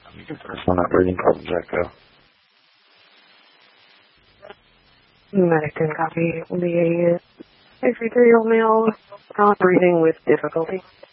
On that breathing problems, Echo. Medicine copy. The 63-year-old male, breathing with difficulty.